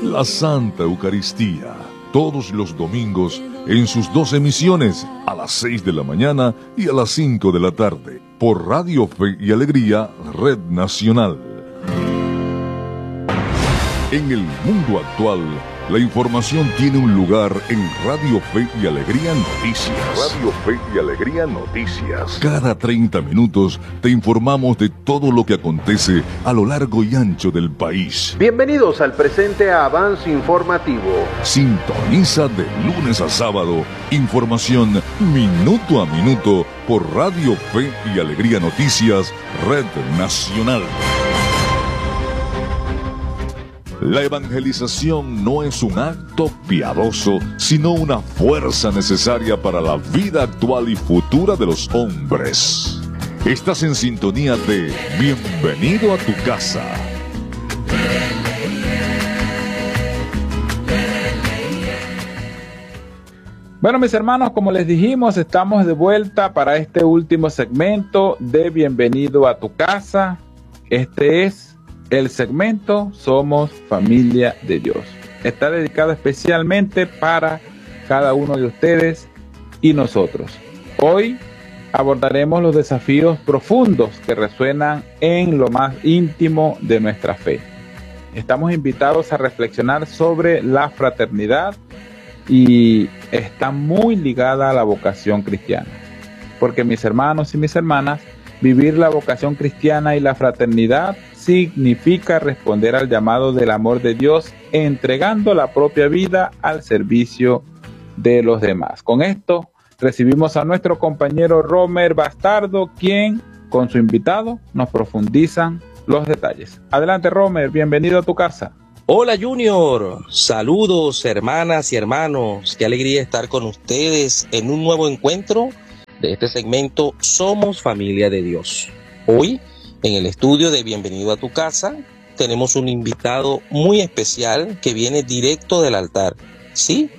la Santa Eucaristía, todos los domingos en sus dos emisiones, a las 6 de la mañana y a las 5 de la tarde, por Radio Fe y Alegría, Red Nacional. En el mundo actual, la información tiene un lugar en Radio Fe y Alegría Noticias. Radio Fe y Alegría Noticias. Cada 30 minutos te informamos de todo lo que acontece a lo largo y ancho del país. Bienvenidos al presente avance informativo. Sintoniza de lunes a sábado información minuto a minuto por Radio Fe y Alegría Noticias, Red Nacional. La evangelización no es un acto piadoso, sino una fuerza necesaria para la vida actual y futura de los hombres. Estás en sintonía de Bienvenido a tu casa. Bueno, mis hermanos, como les dijimos, estamos de vuelta para este último segmento de Bienvenido a tu casa. Este es el segmento Somos Familia de Dios. Está dedicado especialmente para cada uno de ustedes y nosotros. Hoy abordaremos los desafíos profundos que resuenan en lo más íntimo de nuestra fe. Estamos invitados a reflexionar sobre la fraternidad y está muy ligada a la vocación cristiana. Porque mis hermanos y mis hermanas, vivir la vocación cristiana y la fraternidad significa responder al llamado del amor de Dios, entregando la propia vida al servicio de los demás. Con esto recibimos a nuestro compañero Romer Bastardo, quien con su invitado nos profundizan los detalles. Adelante, Romer, bienvenido a tu casa. Hola Junior, saludos hermanas y hermanos, qué alegría estar con ustedes en un nuevo encuentro de este segmento Somos Familia de Dios. Hoy, en el estudio de Bienvenido a tu casa, tenemos un invitado muy especial que viene directo del altar. Sí,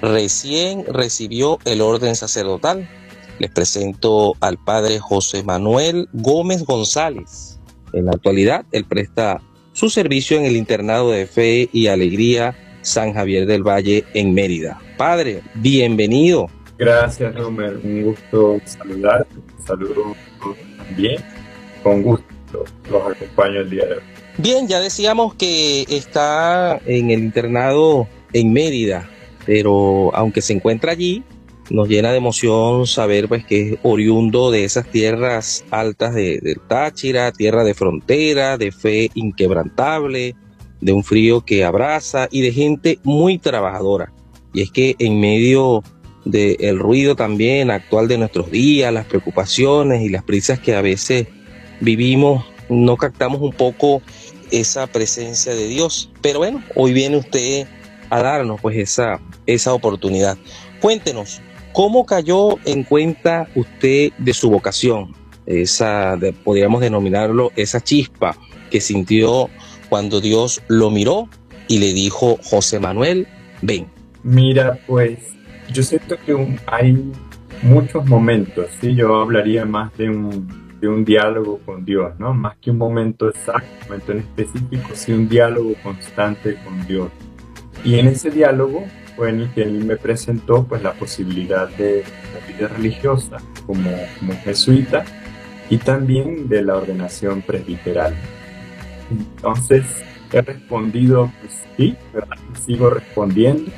recién recibió el orden sacerdotal. Les presento al padre José Manuel Gómez González. En la actualidad, él presta su servicio en el internado de Fe y Alegría San Javier del Valle en Mérida. Padre, bienvenido. Gracias, Romer. Un gusto saludarte. Un saludo también. Con gusto los acompaño el día de hoy. Bien, ya decíamos que está en el internado en Mérida, pero aunque se encuentra allí, nos llena de emoción saber pues que es oriundo de esas tierras altas del Táchira, tierra de frontera, de fe inquebrantable, de un frío que abraza y de gente muy trabajadora. Y es que en medio del ruido también actual de nuestros días, las preocupaciones y las prisas que a veces vivimos, no captamos un poco esa presencia de Dios. Pero bueno, hoy viene usted a darnos pues esa oportunidad. Cuéntenos, ¿cómo cayó en cuenta usted de su vocación? Podríamos denominarlo esa chispa que sintió cuando Dios lo miró y le dijo: José Manuel, ven. Mira, pues yo siento que hay muchos momentos, ¿sí? Yo hablaría más de un diálogo con Dios, ¿no? Más que un momento exacto, un momento en específico, sí, un diálogo constante con Dios. Y en ese diálogo fue en el que él me presentó pues la posibilidad de la vida religiosa como jesuita y también de la ordenación presbiteral. Entonces he respondido pues sí, ¿verdad? Sigo respondiendo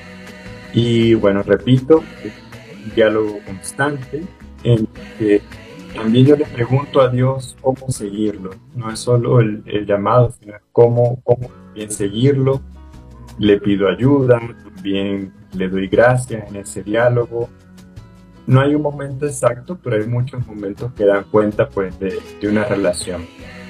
y bueno, repito, es un diálogo constante en que también yo le pregunto a Dios cómo seguirlo. No es solo el llamado, sino cómo bien seguirlo. Le pido ayuda, también le doy gracias en ese diálogo. No hay un momento exacto, pero hay muchos momentos que dan cuenta pues de una relación.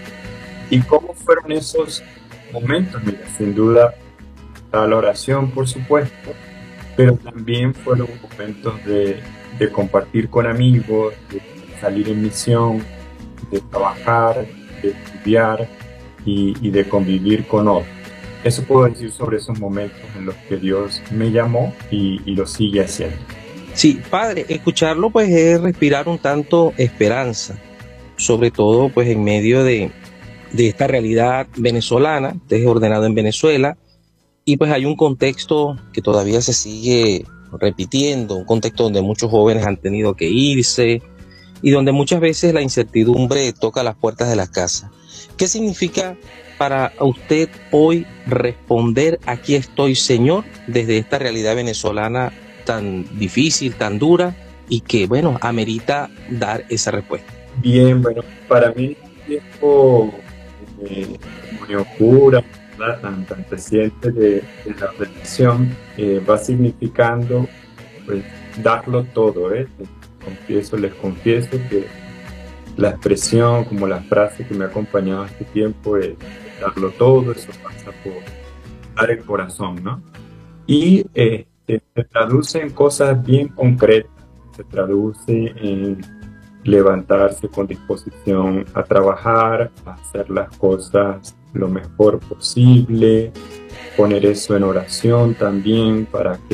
¿Y cómo fueron esos momentos? Mira, sin duda la oración, por supuesto, pero también fueron momentos de compartir con amigos, de salir en misión, de trabajar, de estudiar y de convivir con otros. Eso puedo decir sobre esos momentos en los que Dios me llamó y lo sigue haciendo. Sí, padre, escucharlo pues es respirar un tanto esperanza, sobre todo pues en medio de esta realidad venezolana. Usted es ordenado en Venezuela Y pues hay un contexto que todavía se sigue repitiendo, un contexto donde muchos jóvenes han tenido que irse y donde muchas veces la incertidumbre toca las puertas de la casa. ¿Qué significa para usted hoy responder aquí estoy, Señor, desde esta realidad venezolana tan difícil, tan dura y que, bueno, amerita dar esa respuesta? Bien, bueno, para mí el tiempo de comunión pura, ¿verdad? Tan reciente de la relación va significando pues darlo todo, ¿eh? Les confieso que la expresión, como la frase que me ha acompañado este tiempo es darlo todo, eso pasa por dar el corazón, ¿no? Y se traduce en cosas bien concretas, se traduce en levantarse con disposición a trabajar, a hacer las cosas lo mejor posible, poner eso en oración también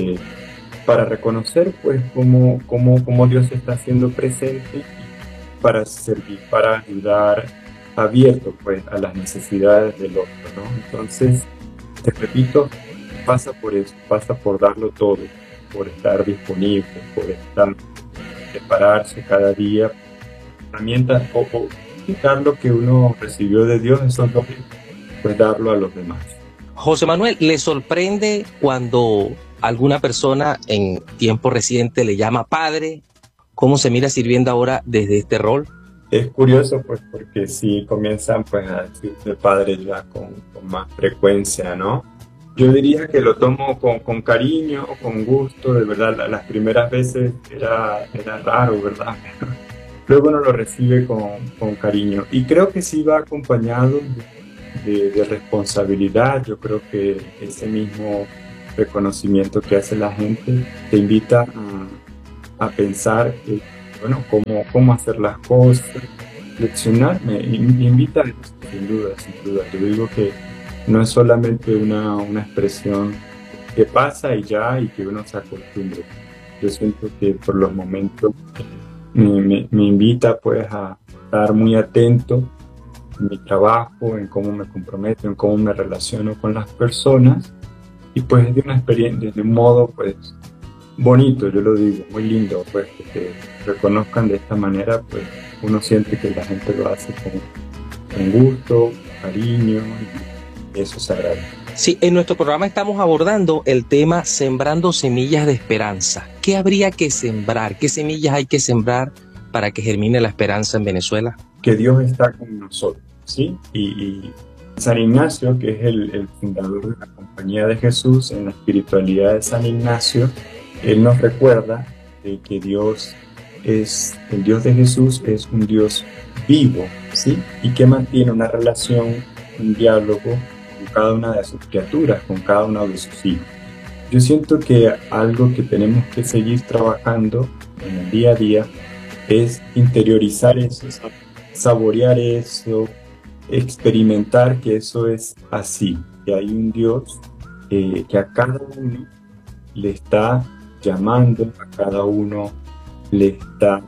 para reconocer pues cómo Dios está haciendo presente, para servir, para ayudar, abierto pues a las necesidades del otro, ¿no? Entonces, te repito, pasa por eso, pasa por darlo todo, por estar disponible, por estar prepararse cada día, herramientas o dar lo que uno recibió de Dios, esos dones, pues darlo a los demás. José Manuel, ¿le sorprende cuando alguna persona en tiempo reciente le llama padre? ¿Cómo se mira sirviendo ahora desde este rol? Es curioso, pues, porque sí comienzan pues a decirse padre ya con más frecuencia, ¿no? Yo diría que lo tomo con cariño, con gusto, de verdad, las primeras veces era raro, ¿verdad? Luego uno lo recibe con cariño. Y creo que sí va acompañado de responsabilidad. Yo creo que ese mismo reconocimiento que hace la gente te invita a pensar bueno, cómo hacer las cosas, leccionarme, me invita a eso, sin duda. Yo digo que no es solamente una expresión que pasa y ya, y que uno se acostumbre. Yo siento que por los momentos me invita pues a estar muy atento en mi trabajo, en cómo me comprometo, en cómo me relaciono con las personas, y pues de una experiencia, de un modo pues bonito, yo lo digo, muy lindo, pues que te reconozcan de esta manera, pues uno siente que la gente lo hace con gusto, cariño, y eso se agradece. Sí, en nuestro programa estamos abordando el tema sembrando semillas de esperanza. ¿Qué habría que sembrar? ¿Qué semillas hay que sembrar para que germine la esperanza en Venezuela? Que Dios está con nosotros, ¿sí? Y San Ignacio, que es el fundador de la Compañía de Jesús, en la espiritualidad de San Ignacio, él nos recuerda de que Dios el Dios de Jesús es un Dios vivo, ¿sí? Y que mantiene una relación, un diálogo con cada una de sus criaturas, con cada uno de sus hijos. Yo siento que algo que tenemos que seguir trabajando en el día a día es interiorizar eso, saborear eso, experimentar que eso es así, que hay un Dios que a cada uno le está llamando, a cada uno le está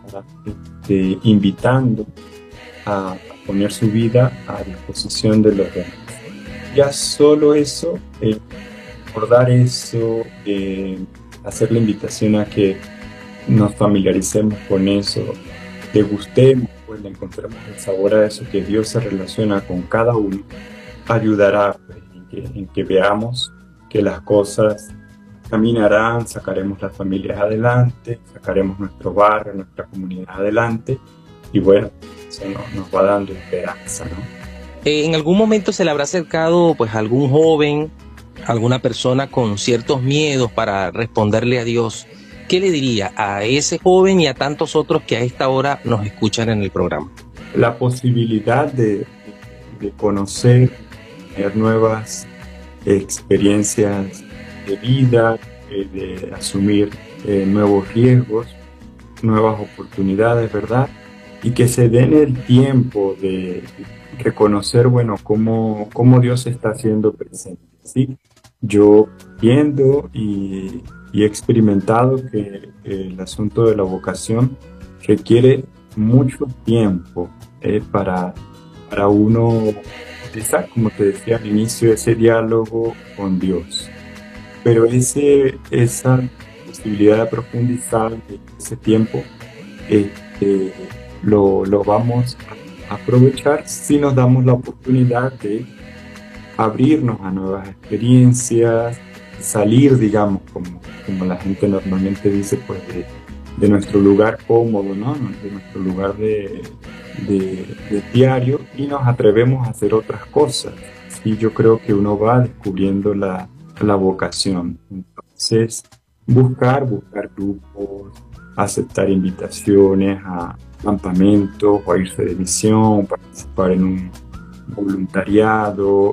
invitando a poner su vida a disposición de los demás. Ya solo eso, recordar eso, hacer la invitación a que nos familiaricemos con eso, degustemos, pues le encontremos el sabor a eso, que Dios se relaciona con cada uno, ayudará pues, en que veamos que las cosas caminarán, sacaremos las familias adelante, sacaremos nuestro barrio, nuestra comunidad adelante, y bueno, eso nos va dando esperanza, ¿no? ¿En algún momento se le habrá acercado pues algún joven, alguna persona con ciertos miedos para responderle a Dios? ¿Qué le diría a ese joven y a tantos otros que a esta hora nos escuchan en el programa? La posibilidad de conocer, tener nuevas experiencias de vida, de asumir nuevos riesgos, nuevas oportunidades, ¿verdad? Y que se den el tiempo de reconocer, bueno, cómo Dios está haciendo presente, ¿sí? Yo viendo y he experimentado que el asunto de la vocación requiere mucho tiempo para uno profundizar, como te decía al inicio, ese diálogo con Dios. Pero esa posibilidad de profundizar ese tiempo lo vamos a aprovechar si nos damos la oportunidad de abrirnos a nuevas experiencias, salir, digamos, como la gente normalmente dice, pues de nuestro lugar cómodo, ¿no? De nuestro lugar de diario, y nos atrevemos a hacer otras cosas. Y yo creo que uno va descubriendo la vocación. Entonces, buscar grupos, aceptar invitaciones a campamentos o a irse de misión, participar en un voluntariado,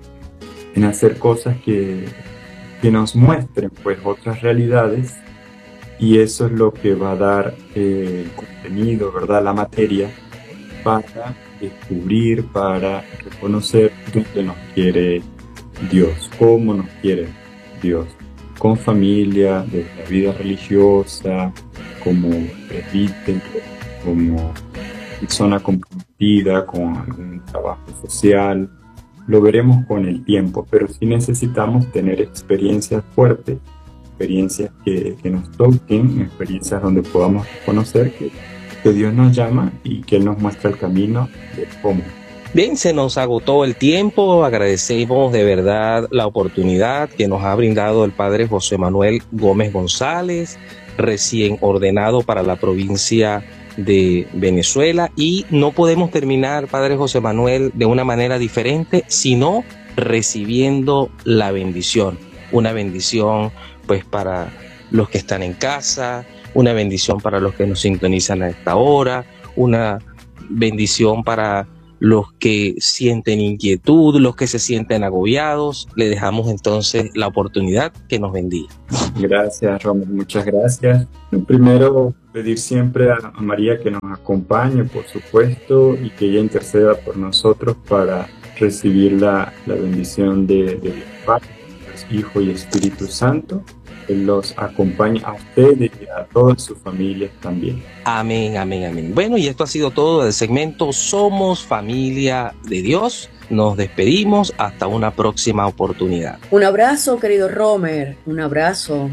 en hacer cosas que nos muestren pues otras realidades, y eso es lo que va a dar el contenido, ¿verdad? La materia para descubrir, para reconocer dónde nos quiere Dios, cómo nos quiere Dios, con familia, desde la vida religiosa, como presbítero, como persona comprometida con algún trabajo social. Lo veremos con el tiempo, pero sí necesitamos tener experiencias fuertes, experiencias que nos toquen, experiencias donde podamos reconocer que Dios nos llama y que Él nos muestra el camino de cómo. Bien, se nos agotó el tiempo. Agradecemos de verdad la oportunidad que nos ha brindado el Padre José Manuel Gómez González, recién ordenado para la provincia de Venezuela, y no podemos terminar, Padre José Manuel, de una manera diferente, sino recibiendo la bendición. Una bendición pues para los que están en casa, una bendición para los que nos sintonizan a esta hora, una bendición para los que sienten inquietud, los que se sienten agobiados. Le dejamos entonces la oportunidad, que nos bendiga. Gracias, Romer, muchas gracias. Primero, pedir siempre a María que nos acompañe, por supuesto, y que ella interceda por nosotros para recibir la bendición de Padre, Hijo y Espíritu Santo. Él los acompañe a ustedes y a todas sus familias también. Amén, amén, amén. Bueno, y esto ha sido todo del segmento Somos Familia de Dios. Nos despedimos hasta una próxima oportunidad. Un abrazo, querido Romer, un abrazo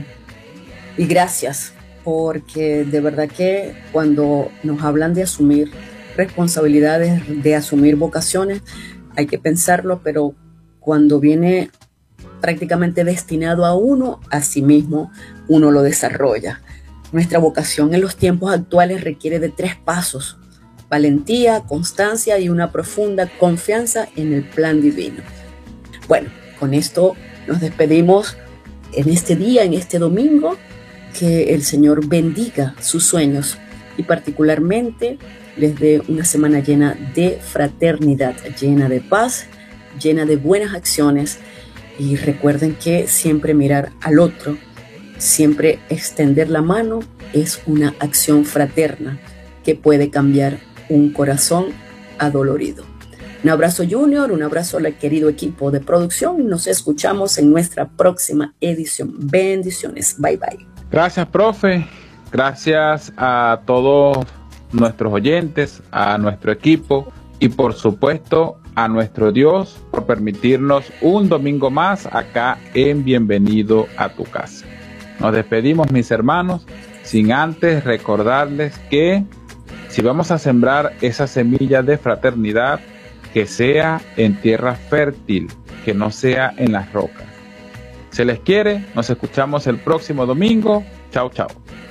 y gracias, porque de verdad que cuando nos hablan de asumir responsabilidades, de asumir vocaciones, hay que pensarlo, pero cuando viene prácticamente destinado a uno, a sí mismo, uno lo desarrolla. Nuestra vocación en los tiempos actuales requiere de 3 pasos: valentía, constancia y una profunda confianza en el plan divino. Bueno, con esto nos despedimos en este día, en este domingo. Que el Señor bendiga sus sueños y particularmente les dé una semana llena de fraternidad, llena de paz, llena de buenas acciones. Y recuerden que siempre mirar al otro, siempre extender la mano es una acción fraterna que puede cambiar un corazón adolorido. Un abrazo, Junior, un abrazo al querido equipo de producción. Nos escuchamos en nuestra próxima edición. Bendiciones. Bye, bye. Gracias, profe. Gracias a todos nuestros oyentes, a nuestro equipo y por supuesto a nuestro Dios por permitirnos un domingo más acá en Bienvenido a tu casa. Nos despedimos, mis hermanos, sin antes recordarles que si vamos a sembrar esa semilla de fraternidad, que sea en tierra fértil, que no sea en las rocas. Se les quiere, nos escuchamos el próximo domingo. Chao, chao.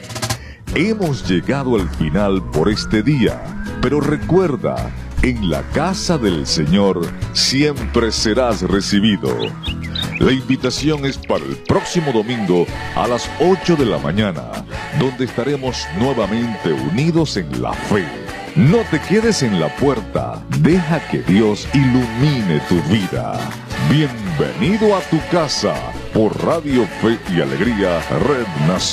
Hemos llegado al final por este día, pero recuerda, en la casa del Señor siempre serás recibido. La invitación es para el próximo domingo a las 8 de la mañana, donde estaremos nuevamente unidos en la fe. No te quedes en la puerta, deja que Dios ilumine tu vida. Bienvenido a tu casa por Radio Fe y Alegría, Red Nacional.